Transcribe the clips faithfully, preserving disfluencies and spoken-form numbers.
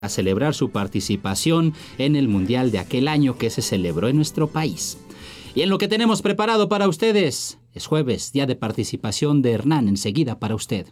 a celebrar su participación en el Mundial de aquel año que se celebró en nuestro país. Y en lo que tenemos preparado para ustedes, es jueves, día de participación de Hernán, enseguida para usted.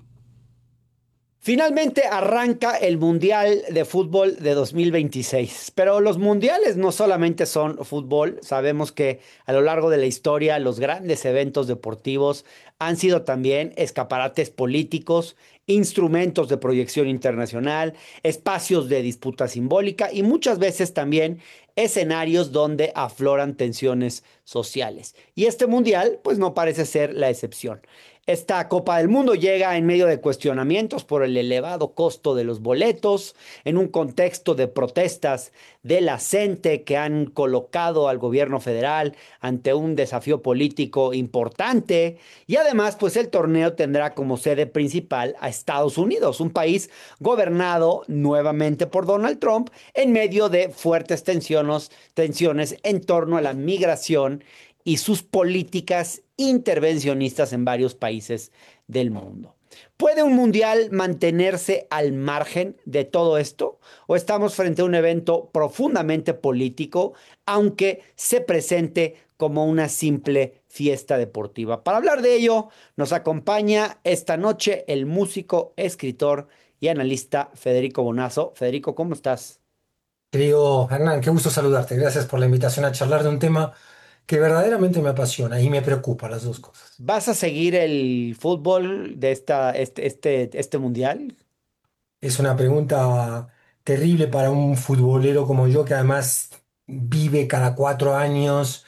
Finalmente arranca el Mundial de Fútbol de dos mil veintiséis, pero los mundiales no solamente son fútbol, sabemos que a lo largo de la historia los grandes eventos deportivos han sido también escaparates políticos, instrumentos de proyección internacional, espacios de disputa simbólica y muchas veces también escenarios donde afloran tensiones sociales. Y este mundial pues no parece ser la excepción. Esta Copa del Mundo llega en medio de cuestionamientos por el elevado costo de los boletos, en un contexto de protestas de la gente que han colocado al gobierno federal ante un desafío político importante, y además pues el torneo tendrá como sede principal a Estados Unidos, un país gobernado nuevamente por Donald Trump en medio de fuertes tensiones, tensiones en torno a la migración y sus políticas intervencionistas en varios países del mundo. ¿Puede un mundial mantenerse al margen de todo esto? ¿O estamos frente a un evento profundamente político, aunque se presente como una simple fiesta deportiva? Para hablar de ello, nos acompaña esta noche el músico, escritor y analista Federico Bonazo. Federico, ¿cómo estás? Querido Hernán, qué gusto saludarte. Gracias por la invitación a charlar de un tema que verdaderamente me apasiona y me preocupa, las dos cosas. ¿Vas a seguir el fútbol de esta, este, este, este mundial? Es una pregunta terrible para un futbolero como yo, que además vive cada cuatro años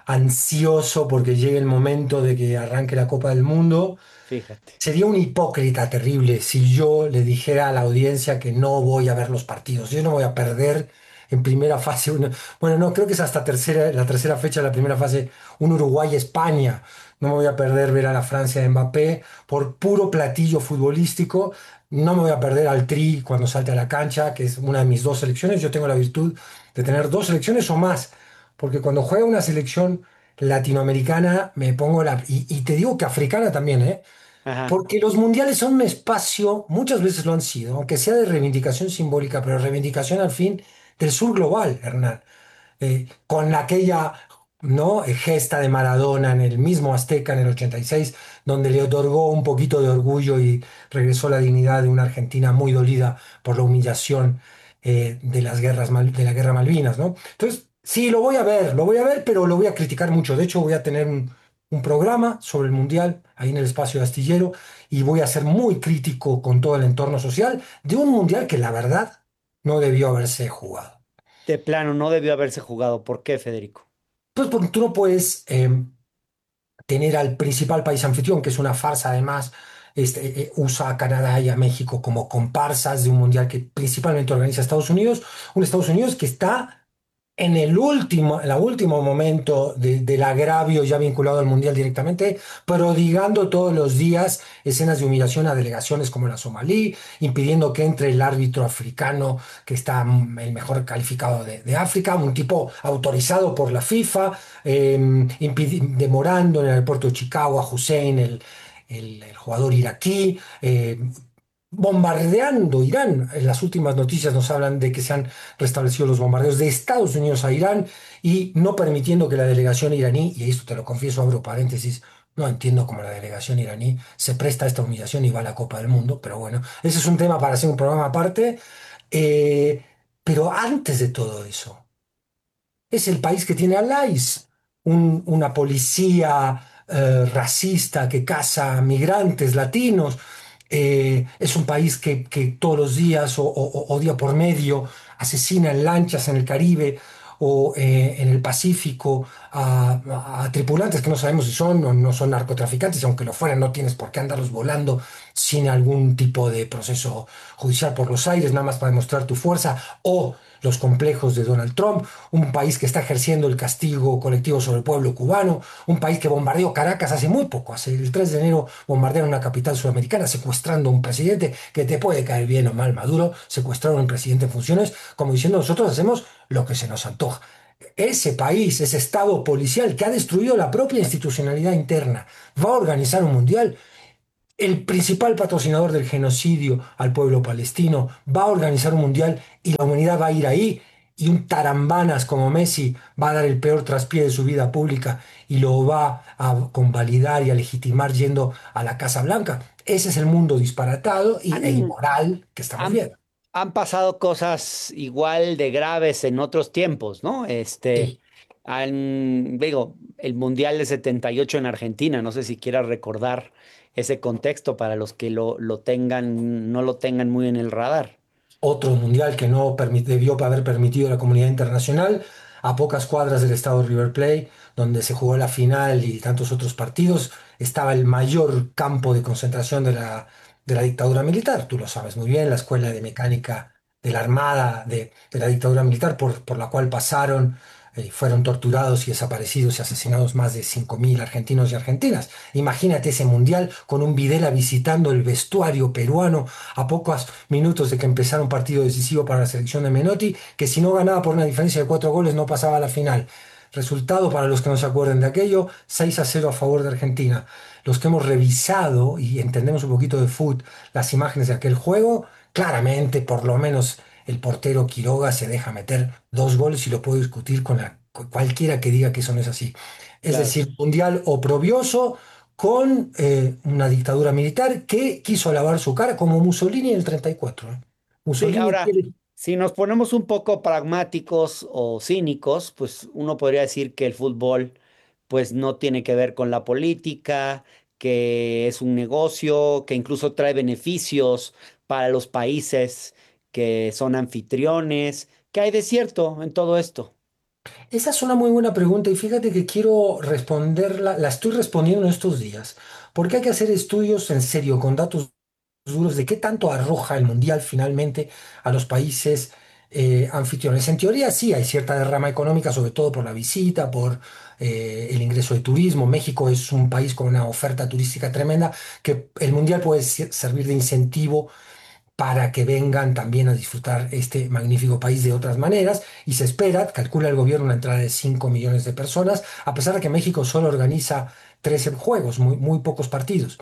ansioso porque llegue el momento de que arranque la Copa del Mundo. Fíjate. Sería un hipócrita terrible si yo le dijera a la audiencia que no voy a ver los partidos. Yo no voy a perder en primera fase. Una- bueno, no, creo que es hasta tercera, la tercera fecha de la primera fase, un Uruguay-España. No me voy a perder ver a la Francia de Mbappé por puro platillo futbolístico. No me voy a perder al Tri cuando salte a la cancha, que es una de mis dos selecciones. Yo tengo la virtud de tener dos selecciones o más, porque cuando juega una selección latinoamericana me pongo la... Y, y te digo que africana también, ¿eh? Ajá. Porque los mundiales son un espacio, muchas veces lo han sido, aunque sea de reivindicación simbólica, pero reivindicación al fin del sur global, Hernán. Eh, con aquella, ¿no?, eh, gesta de Maradona en el mismo Azteca en el ochenta y seis, donde le otorgó un poquito de orgullo y regresó la dignidad de una Argentina muy dolida por la humillación eh, de las guerras Mal- de la guerra Malvinas, ¿no? Entonces, sí, lo voy a ver, lo voy a ver, pero lo voy a criticar mucho. De hecho, voy a tener un, un programa sobre el Mundial ahí en el espacio de Astillero y voy a ser muy crítico con todo el entorno social de un Mundial que la verdad no debió haberse jugado. De plano, no debió haberse jugado. ¿Por qué, Federico? Pues porque tú no puedes eh, tener al principal país anfitrión, que es una farsa además, este, eh, usa a Canadá y a México como comparsas de un mundial que principalmente organiza Estados Unidos, un Estados Unidos que está en el último, en el último momento de- del agravio ya vinculado al mundial directamente, prodigando todos los días escenas de humillación a delegaciones como la somalí, impidiendo que entre el árbitro africano que está mm, el mejor calificado de, de África, un tipo autorizado por la FIFA, eh, impidi- demorando en el aeropuerto de Chicago a Hussein, el, el- el jugador iraquí, eh, bombardeando Irán. En las últimas noticias nos hablan de que se han restablecido los bombardeos de Estados Unidos a Irán y no permitiendo que la delegación iraní, y esto te lo confieso, abro paréntesis, no entiendo cómo la delegación iraní se presta a esta humillación y va a la Copa del Mundo, pero bueno, ese es un tema para hacer un programa aparte. Eh, pero antes de todo eso, es el país que tiene al ICE, un- una policía eh, racista que caza migrantes latinos. Eh, es un país que, que todos los días o, o- o día por medio asesina en lanchas en el Caribe o eh, en el Pacífico a, a- a tripulantes que no sabemos si son o no son narcotraficantes, aunque lo fueran, no tienes por qué andarlos volando sin algún tipo de proceso judicial por los aires, nada más para demostrar tu fuerza, o los complejos de Donald Trump, un país que está ejerciendo el castigo colectivo sobre el pueblo cubano, un país que bombardeó Caracas hace muy poco, hace el tres de enero bombardearon una capital sudamericana secuestrando a un presidente que te puede caer bien o mal, Maduro, secuestraron a un presidente en funciones, como diciendo nosotros hacemos lo que se nos antoja. Ese país, ese estado policial que ha destruido la propia institucionalidad interna, va a organizar un mundial. el principal patrocinador del genocidio al pueblo palestino, va a organizar un mundial y la humanidad va a ir ahí y un tarambanas como Messi va a dar el peor traspié de su vida pública y lo va a convalidar y a legitimar yendo a la Casa Blanca. Ese es el mundo disparatado y, e Han, inmoral que estamos han, viendo. han pasado cosas igual de graves en otros tiempos, ¿no? Este, Sí. han, digo, el Mundial de setenta y ocho en Argentina, no sé si quieras recordar ese contexto para los que lo, lo tengan, no lo tengan muy en el radar. Otro mundial que no permi- debió haber permitido la comunidad internacional, a pocas cuadras del estado de River Plate, donde se jugó la final y tantos otros partidos, estaba el mayor campo de concentración de la, de la dictadura militar. Tú lo sabes muy bien, la escuela de mecánica de la Armada de, de la dictadura militar por, por la cual pasaron, eh, fueron torturados y desaparecidos y asesinados más de cinco mil argentinos y argentinas. Imagínate ese mundial con un Videla visitando el vestuario peruano a pocos minutos de que empezara un partido decisivo para la selección de Menotti, que si no ganaba por una diferencia de cuatro goles no pasaba a la final. Resultado, para los que no se acuerden de aquello, seis a cero a favor de Argentina. Los que hemos revisado y entendemos un poquito de fútbol, las imágenes de aquel juego, claramente, por lo menos el portero Quiroga se deja meter dos goles y lo puedo discutir con, la, con cualquiera que diga que eso no es así. Es Claro. decir, mundial oprobioso con eh, una dictadura militar que quiso lavar su cara como Mussolini en el treinta y cuatro. ¿Eh? Sí, Mussolini ahora, quiere... si nos ponemos un poco pragmáticos o cínicos, pues uno podría decir que el fútbol pues no tiene que ver con la política, que es un negocio, que incluso trae beneficios para los países que son anfitriones. ¿Qué hay de cierto en todo esto? Esa es una muy buena pregunta y fíjate que quiero responderla, la estoy respondiendo en estos días, porque hay que hacer estudios en serio, con datos duros, de qué tanto arroja el Mundial finalmente a los países eh, anfitriones. En teoría sí hay cierta derrama económica, sobre todo por la visita, por eh, el ingreso de turismo. México es un país con una oferta turística tremenda, que el Mundial puede ser- servir de incentivo para que vengan también a disfrutar este magnífico país de otras maneras. Y se espera, calcula el gobierno, una entrada de cinco millones de personas, a pesar de que México solo organiza trece juegos, muy, muy pocos partidos.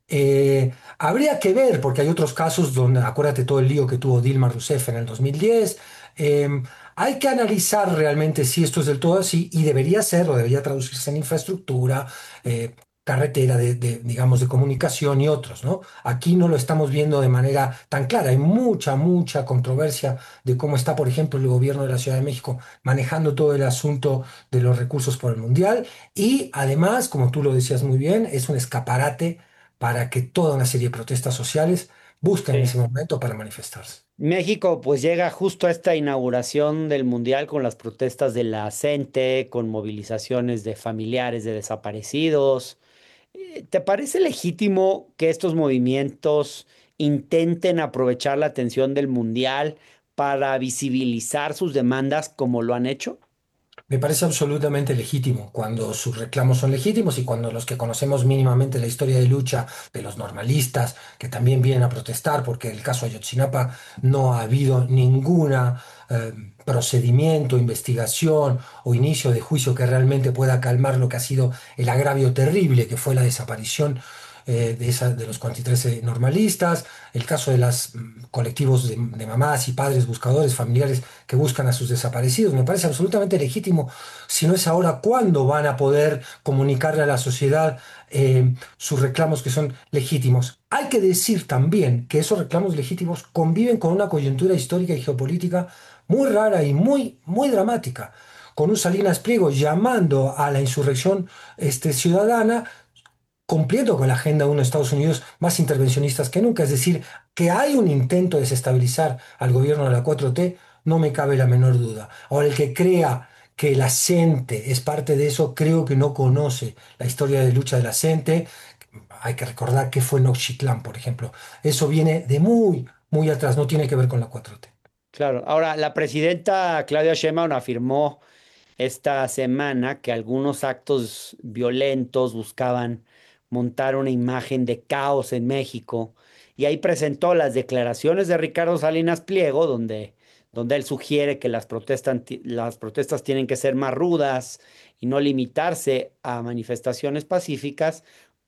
Eh, habría que ver, porque hay otros casos donde, acuérdate todo el lío que tuvo Dilma Rousseff en el dos mil diez. eh, Hay que analizar realmente si esto es del todo así y debería ser o debería traducirse en infraestructura, eh, carretera de, de, digamos, de comunicación y otros, ¿no? Aquí no lo estamos viendo de manera tan clara. Hay mucha, mucha controversia de cómo está, por ejemplo, el gobierno de la Ciudad de México manejando todo el asunto de los recursos por el Mundial y además, como tú lo decías muy bien, es un escaparate para que toda una serie de protestas sociales busquen Sí. ese momento para manifestarse. México pues llega justo a esta inauguración del Mundial con las protestas de la gente, con movilizaciones de familiares de desaparecidos. Eh, ¿Te parece legítimo que estos movimientos intenten aprovechar la atención del Mundial para visibilizar sus demandas como lo han hecho? Me parece absolutamente legítimo cuando sus reclamos son legítimos y cuando los que conocemos mínimamente la historia de lucha de los normalistas, que también vienen a protestar, porque en el caso Ayotzinapa no ha habido ninguna eh, procedimiento, investigación o inicio de juicio que realmente pueda calmar lo que ha sido el agravio terrible que fue la desaparición eh, de, esa, de los cuarenta y tres normalistas, el caso de los colectivos de, de mamás y padres buscadores familiares que buscan a sus desaparecidos. Me parece absolutamente legítimo. Si no es ahora, ¿cuándo van a poder comunicarle a la sociedad eh, sus reclamos que son legítimos? Hay que decir también que esos reclamos legítimos conviven con una coyuntura histórica y geopolítica muy rara y muy, muy dramática, con un Salinas Pliego llamando a la insurrección este, ciudadana, cumpliendo con la agenda de unos Estados Unidos más intervencionistas que nunca. Es decir, que hay un intento de desestabilizar al gobierno de la cuatro T, no me cabe la menor duda. Ahora, el que crea que la gente es parte de eso, creo que no conoce la historia de lucha de la gente. Hay que recordar que fue Nochitlán, por ejemplo. Eso viene de muy, muy atrás, no tiene que ver con la cuatro T. Claro, ahora la presidenta Claudia Sheinbaum afirmó esta semana que algunos actos violentos buscaban montar una imagen de caos en México y ahí presentó las declaraciones de Ricardo Salinas Pliego donde, donde él sugiere que las protestas, las protestas tienen que ser más rudas y no limitarse a manifestaciones pacíficas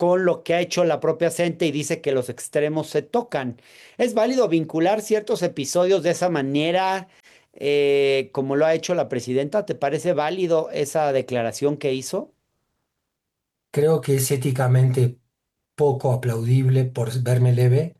con lo que ha hecho la propia gente y dice que los extremos se tocan. ¿Es válido vincular ciertos episodios de esa manera, eh, como lo ha hecho la presidenta? ¿Te parece válido esa declaración que hizo? Creo que es éticamente poco aplaudible por verme leve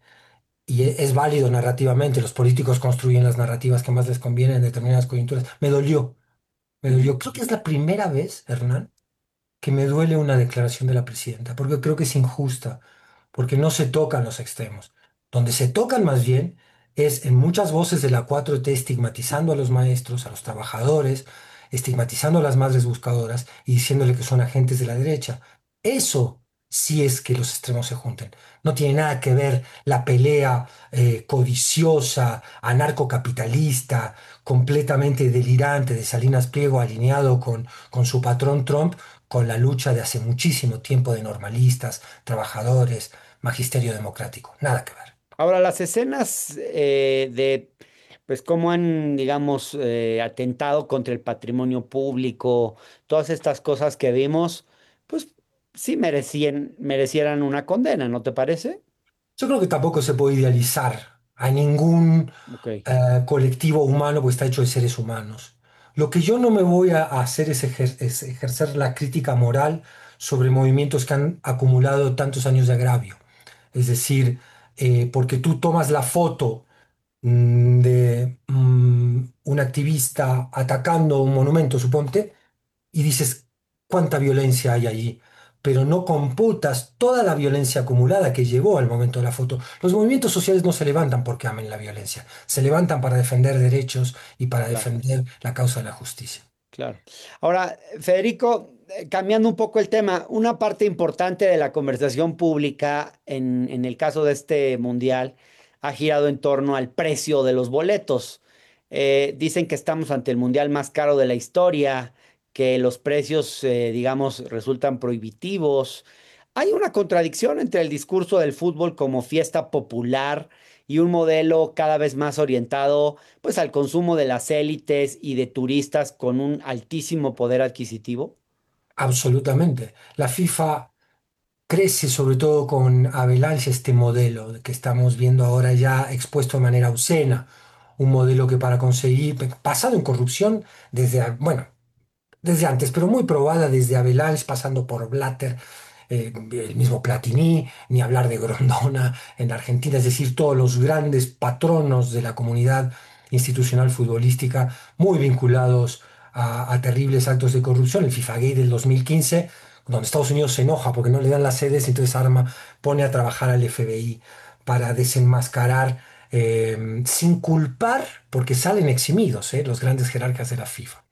y e- es válido narrativamente. Los políticos construyen las narrativas que más les convienen en determinadas coyunturas. Me dolió, me Ujú. dolió. Creo que es la primera vez, Hernán, que me duele una declaración de la presidenta, porque creo que es injusta, porque no se tocan los extremos. Donde se tocan más bien es en muchas voces de la cuatro T estigmatizando a los maestros, a los trabajadores, estigmatizando a las madres buscadoras y diciéndole que son agentes de la derecha. Eso sí es que los extremos se junten. No tiene nada que ver la pelea eh, codiciosa, anarcocapitalista, completamente delirante de Salinas Pliego alineado con, con su patrón Trump, con la lucha de hace muchísimo tiempo de normalistas, trabajadores, magisterio democrático. Nada que ver. Ahora, las escenas eh, de, pues, cómo han, digamos, eh, atentado contra el patrimonio público, todas estas cosas que vimos, pues sí merecían, merecieran una condena, ¿no te parece? Yo creo que tampoco se puede idealizar a ningún Ok, eh, colectivo humano, porque está hecho de seres humanos. Lo que yo no me voy a a hacer es, ejer- es ejercer la crítica moral sobre movimientos que han acumulado tantos años de agravio. Es decir, eh, porque tú tomas la foto mm, de mm, un activista atacando un monumento, suponte, y dices cuánta violencia hay allí, pero no computas toda la violencia acumulada que llevó al momento de la foto. Los movimientos sociales no se levantan porque amen la violencia, se levantan para defender derechos y para claro. defender la causa de la justicia. Claro. Ahora, Federico, eh, cambiando un poco el tema, una parte importante de la conversación pública en, en el caso de este mundial ha girado en torno al precio de los boletos. Eh, dicen que estamos ante el mundial más caro de la historia, que los precios, eh, digamos, resultan prohibitivos. Hay una contradicción entre el discurso del fútbol como fiesta popular y un modelo cada vez más orientado pues al consumo de las élites y de turistas con un altísimo poder adquisitivo. Absolutamente. La FIFA crece sobre todo con Avalanche este modelo que estamos viendo ahora ya expuesto de manera obscena, un modelo que para conseguir, basado en corrupción desde, bueno, desde antes, pero muy probada desde Avalanche, pasando por Blatter, eh, el mismo Platini, ni hablar de Grondona en Argentina, es decir, todos los grandes patronos de la comunidad institucional futbolística, muy vinculados a, a terribles actos de corrupción. El FIFA Gate del dos mil quince, donde Estados Unidos se enoja porque no le dan las sedes, entonces arma, pone a trabajar al F B I para desenmascarar, eh, sin culpar, porque salen eximidos, eh, los grandes jerarcas de la FIFA.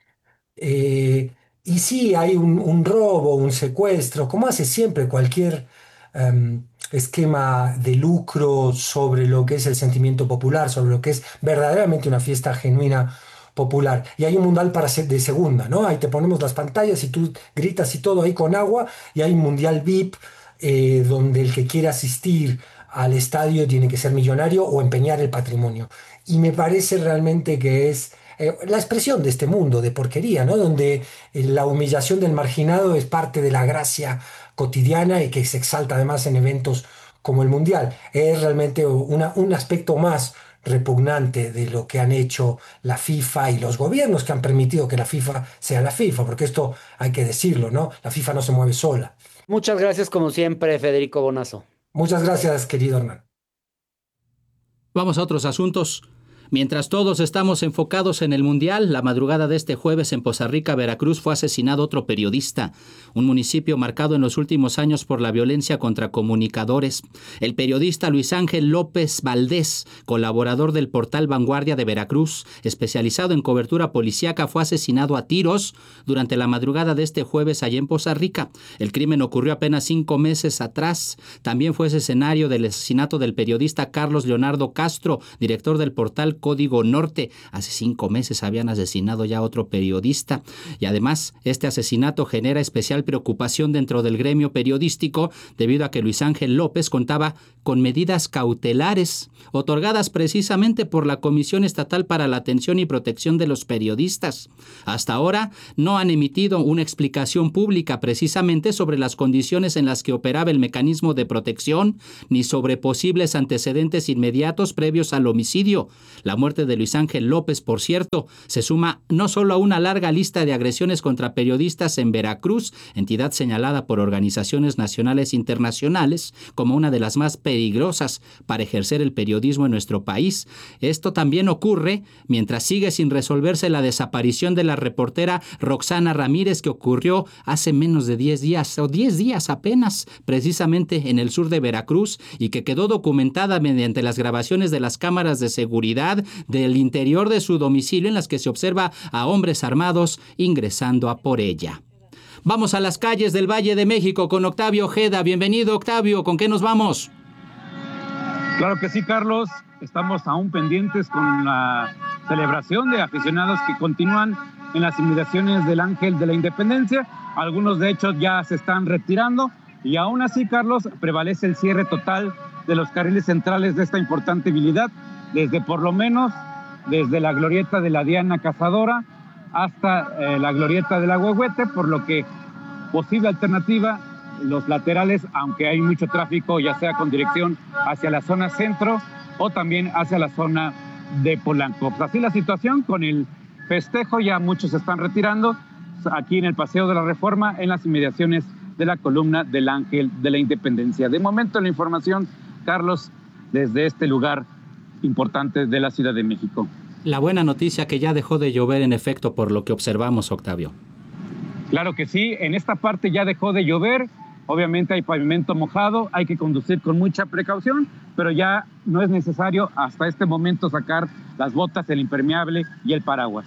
Eh, y sí, hay un, un robo, un secuestro, como hace siempre cualquier em, esquema de lucro sobre lo que es el sentimiento popular, sobre lo que es verdaderamente una fiesta genuina popular. Y hay un mundial para ser de segunda, ¿no? Ahí te ponemos las pantallas y tú gritas y todo ahí con agua, y hay un mundial V I P eh, donde el que quiere asistir al estadio tiene que ser millonario o empeñar el patrimonio. Y me parece realmente que es eh, la expresión de este mundo de porquería, ¿no? Donde eh, la humillación del marginado es parte de la gracia cotidiana y que se exalta además en eventos como el Mundial. Es realmente una- un aspecto más repugnante de lo que han hecho la FIFA y los gobiernos que han permitido que la FIFA sea la FIFA, porque esto hay que decirlo, ¿no? La FIFA no se mueve sola. Muchas gracias como siempre, Federico Bonazo. Muchas gracias, querido Hernán. Vamos a otros asuntos. Mientras todos estamos enfocados en el Mundial, la madrugada de este jueves en Poza Rica, Veracruz, fue asesinado otro periodista, un municipio marcado en los últimos años por la violencia contra comunicadores. El periodista Luis Ángel López Valdés, colaborador del portal Vanguardia de Veracruz, especializado en cobertura policíaca, fue asesinado a tiros durante la madrugada de este jueves allá en Poza Rica. El crimen ocurrió apenas cinco meses atrás. También fue ese escenario del asesinato del periodista Carlos Leonardo Castro, director del portal Canal Código Norte. Hace cinco meses habían asesinado ya a otro periodista. Y además, este asesinato genera especial preocupación dentro del gremio periodístico debido a que Luis Ángel López contaba con medidas cautelares otorgadas precisamente por la Comisión Estatal para la Atención y Protección de los Periodistas. Hasta ahora no han emitido una explicación pública precisamente sobre las condiciones en las que operaba el mecanismo de protección, ni sobre posibles antecedentes inmediatos previos al homicidio. La muerte de Luis Ángel López, por cierto, se suma no solo a una larga lista de agresiones contra periodistas en Veracruz, entidad señalada por organizaciones nacionales e internacionales como una de las más peligrosas para ejercer el periodismo en nuestro país. Esto también ocurre mientras sigue sin resolverse la desaparición de la reportera Roxana Ramírez, que ocurrió hace menos de diez días, o diez días apenas, precisamente en el sur de Veracruz, y que quedó documentada mediante las grabaciones de las cámaras de seguridad del interior de su domicilio, en las que se observa a hombres armados ingresando a por ella. Vamos a las calles del Valle de México con Octavio Ojeda. Bienvenido, Octavio. ¿Con qué nos vamos? Claro que sí, Carlos. Estamos aún pendientes con la celebración de aficionados que continúan en las inmediaciones del Ángel de la Independencia. Algunos, de hecho, ya se están retirando. Y aún así, Carlos, prevalece el cierre total de los carriles centrales de esta importante vialidad, desde por lo menos desde la glorieta de la Diana Cazadora hasta eh, la glorieta del Ahuehuete, por lo que posible alternativa, los laterales, aunque hay mucho tráfico, ya sea con dirección hacia la zona centro o también hacia la zona de Polanco. Pues así la situación con el festejo, ya muchos se están retirando aquí en el Paseo de la Reforma, en las inmediaciones de la columna del Ángel de la Independencia. De momento la información, Carlos, desde este lugar importante de la Ciudad de México. La buena noticia que ya dejó de llover en efecto por lo que observamos, Octavio. Claro que sí, en esta parte ya dejó de llover, obviamente hay pavimento mojado, hay que conducir con mucha precaución, pero ya no es necesario hasta este momento sacar las botas, el impermeable y el paraguas.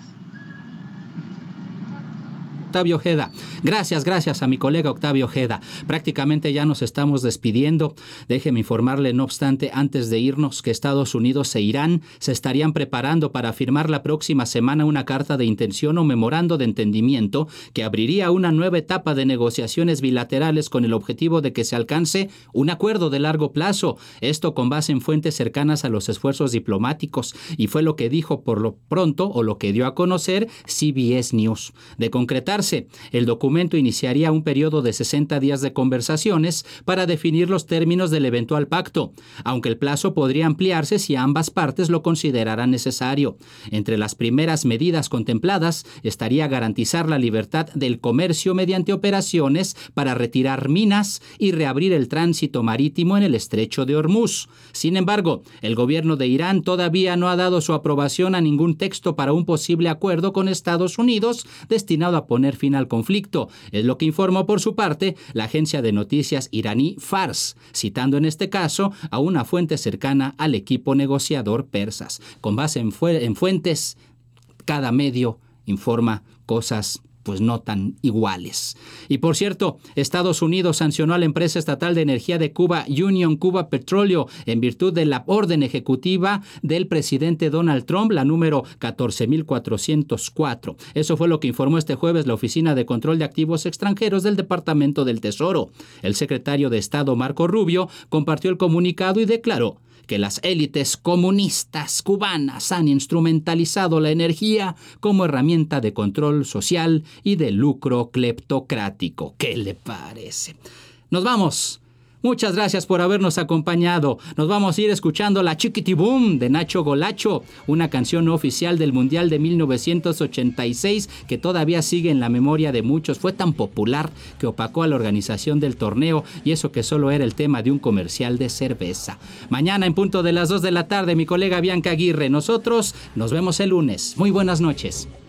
Octavio Ojeda. Gracias, gracias a mi colega Octavio Ojeda. Prácticamente ya nos estamos despidiendo. Déjeme informarle, no obstante, antes de irnos, que Estados Unidos e Irán se estarían preparando para firmar la próxima semana una carta de intención o memorando de entendimiento que abriría una nueva etapa de negociaciones bilaterales con el objetivo de que se alcance un acuerdo de largo plazo. Esto con base en fuentes cercanas a los esfuerzos diplomáticos, y fue lo que dijo por lo pronto, o lo que dio a conocer C B S News. De concretar el documento iniciaría un periodo de sesenta días de conversaciones para definir los términos del eventual pacto, aunque el plazo podría ampliarse si ambas partes lo consideraran necesario. Entre las primeras medidas contempladas estaría garantizar la libertad del comercio mediante operaciones para retirar minas y reabrir el tránsito marítimo en el estrecho de Hormuz. Sin embargo, el gobierno de Irán todavía no ha dado su aprobación a ningún texto para un posible acuerdo con Estados Unidos destinado a poner fin al conflicto, es lo que informó por su parte la agencia de noticias iraní Fars, citando en este caso a una fuente cercana al equipo negociador persas. Con base en, fu- en fuentes, cada medio informa cosas pues no tan iguales. Y por cierto, Estados Unidos sancionó a la empresa estatal de energía de Cuba, Union Cuba Petróleo, en virtud de la orden ejecutiva del presidente Donald Trump, la número catorce mil cuatrocientos cuatro. Eso fue lo que informó este jueves la Oficina de Control de Activos Extranjeros del Departamento del Tesoro. El secretario de Estado, Marco Rubio, compartió el comunicado y declaró que las élites comunistas cubanas han instrumentalizado la energía como herramienta de control social y de lucro cleptocrático. ¿Qué le parece? Nos vamos. Muchas gracias por habernos acompañado. Nos vamos a ir escuchando La Chiquitibum de Nacho Golacho, una canción no oficial del Mundial de mil novecientos ochenta y seis que todavía sigue en la memoria de muchos. Fue tan popular que opacó a la organización del torneo, y eso que solo era el tema de un comercial de cerveza. Mañana en punto de las dos de la tarde, mi colega Bianca Aguirre. Nosotros nos vemos el lunes. Muy buenas noches.